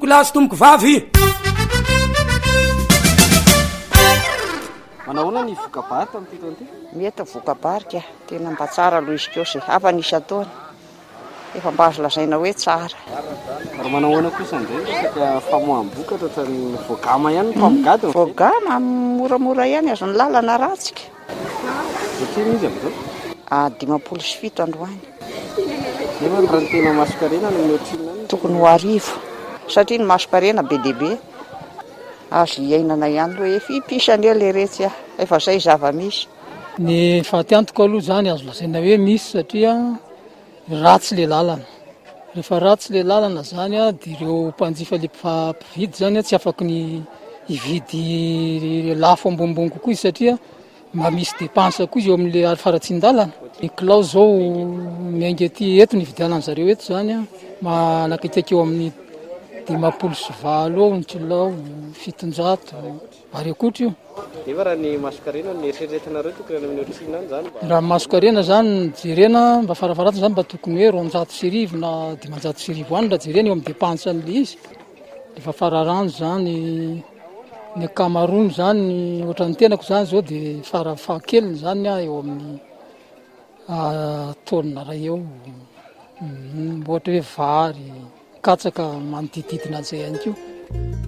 tomboko lahy sy tomboko vavy. Manahoana ny vokabary tamin'ity taona ity? Mety vokabary ka tena mba tsara aloha izy keo zay hafa nisy ataony efa mba azo lazaina hoe tsara. Ary manahoana kosa indray resaka famoaham-bokatra ohatran'ny voagama ihany ny mpamogady? Voagama moramora ihany azo ny lalana ratsika. Satria izy amin'izao 27 androany. Nefa ny raha ny tena masokarena no mihoatrinina any? Tokony ho arivo satria ny masokarena be deaibe azo iainana ihany hoe fipisany eo le retsy efa zay zava-misy. Ny fahatiantoko aloha zany azo lazaina hoe misy satria ratsy le lalana. Rehefa ratsy le lalana zany dia ireo mpanjifa le mpividy zany tsy afaka ny hividy lafo ambonimbony kokoa izy satria mba misy dépense koa izy eo amin'le faratsin-dalana. Ny kilao zao miainga aty eto ny vidianany zareo eto zany manakaiky eo amin'ny 290 eo ny kilao, 700 ary akoatra io. Nefa raha ny masokarena ny eritreretinareo tokony any amin'ny otrina any zany? Raha masokarena zany jerena mba farafaratiny zany mba tokony hoe 200 na 500 any raha jerena eo amin'ny dépense an'le izy. Efa fararano zany ny akamarony zany ohatran'ny tenako zany zao dia farafahakeliny zany eo amin'ny taonina ray eo. Ohatra hoe vary, katsaka manodididina an'izay ihany koa.